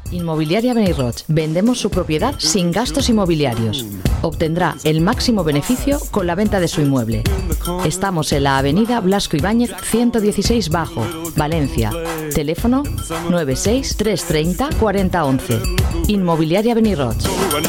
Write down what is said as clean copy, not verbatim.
Inmobiliaria Benirroch. Vendemos su propiedad sin gastos inmobiliarios. Obtendrá el máximo beneficio con la venta de su inmueble. Estamos en la avenida Blasco Ibáñez 116 Bajo, Valencia. Teléfono 96 330 4011. Inmobiliaria Benirroch.